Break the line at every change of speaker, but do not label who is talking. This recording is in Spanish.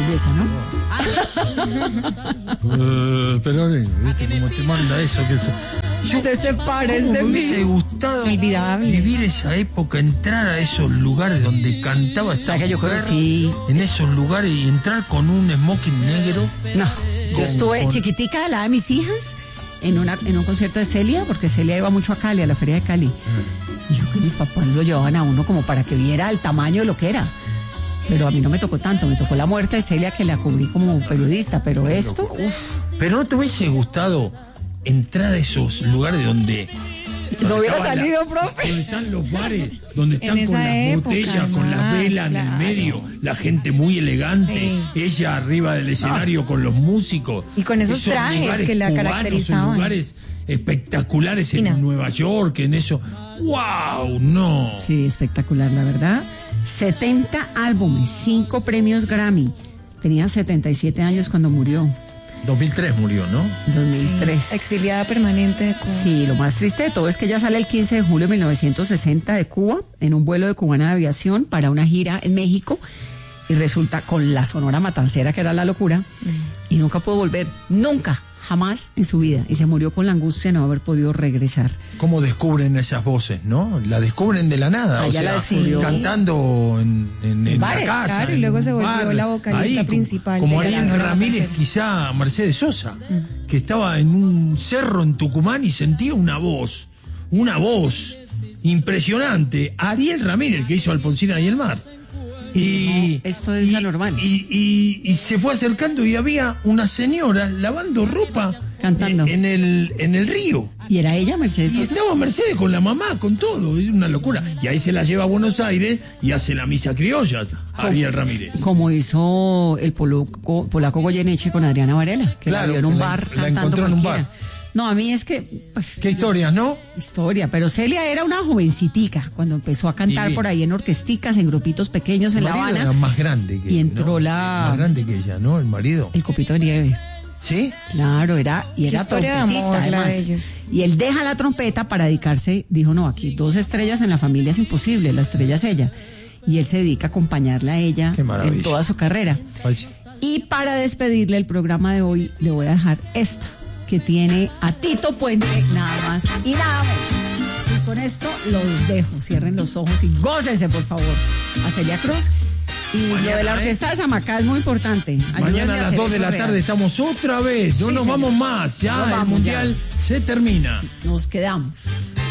belleza, ¿no?
Pero ¿viste cómo te manda eso?
Se separes de
me
mí.
hubiese gustado
Olvidable.
vivir esa época, entrar a esos lugares donde cantaba esta
¿Sabes que yo
mujer,
sí?
en esos lugares y entrar con un smoking negro.
No, yo estuve chiquitica a la de mis hijas en un concierto de Celia, porque Celia iba mucho a Cali, a la feria de Cali. Y yo que mis papás lo llevaban a uno como para que viera el tamaño de lo que era. Pero a mí no me tocó tanto, me tocó la muerte de Celia, que la cubrí como periodista, pero esto,
Pero ¿no te hubiese gustado entrar a esos lugares donde
no hubiera
estaba
salido, profe.
donde están los bares, donde están
En
con
esa
las
época,
botellas, con las
más,
velas en el
claro.
medio, la gente muy elegante, ella arriba del escenario con los músicos.
Y con esos trajes
lugares
que la
cubanos,
caracterizaban.
En lugares espectaculares en
Mira.
Nueva York, en eso. ¡Wow! No.
Sí, espectacular, la verdad. 70 álbumes, 5 premios Grammy. Tenía 77 años cuando murió,
2003 murió, ¿no?
2003.
Exiliada permanente de Cuba.
Sí, lo más triste de todo es que ella sale el 15 de julio de 1960 de Cuba en un vuelo de Cubana de Aviación para una gira en México y resulta con la Sonora Matancera, que era la locura, y nunca pudo volver, nunca, jamás en su vida, y se murió con la angustia de no haber podido regresar.
¿Cómo descubren esas voces, no? La descubren de la nada,
Ah,
o
ya la
sea,
descubrió.
cantando en la
bares,
casa.
claro, y
en
luego
un
se volvió
bar,
la vocalista
ahí,
principal
Como
de la
Ariel
Sonora
Ramírez,
Matancera.
quizá Mercedes Sosa, que estaba en un cerro en Tucumán y sentía una voz impresionante. Ariel Ramírez, que hizo Alfonsina y el mar. Y,
esto es anormal.
Y se fue acercando y había una señora lavando ropa
Cantando.
en el río.
¿Y era ella, Mercedes
Y
Sosa?
estaba Mercedes con la mamá, con todo, es una locura. Y ahí se la lleva a Buenos Aires y hace la misa criolla, Ariel Ramírez.
Como hizo el polaco Goyeneche con Adriana Varela, que
Claro,
la vio en un
la-
bar
la
cantando
encontró en un
cualquiera.
bar.
No, a mí es que, pues,
Qué historias, ¿no?
historia, pero Celia era una jovencitica cuando empezó a cantar
Y bien.
por ahí en orquesticas, en grupitos pequeños en
El
La
marido
Habana,
era más grande que
y
ella,
entró
¿no?
la-
Más grande que ella, ¿no? El marido.
el Copito de Nieve.
¿Sí?
Claro, era
historia de
trompetista,
amor la
además.
de ellos.
Y él deja la trompeta para dedicarse, dijo, no, aquí 2 estrellas en la familia es imposible, la estrella es ella. Y él se dedica a acompañarla a ella
Qué maravilla.
en toda su carrera.
Ay, sí.
Y para despedirle el programa de hoy, le voy a dejar esta, que tiene a Tito Puente, nada más y nada menos. Y con esto los dejo, cierren los ojos y gócense, por favor, a Celia Cruz. Y
Mañana,
lo de la orquesta de Samacá es muy importante. Ayúdenme
Mañana a las
hacer
2 de
eso
la
real.
tarde estamos otra vez. No
Sí,
nos
señor.
vamos más. Ya
Nos
el
vamos,
mundial se termina.
Nos quedamos.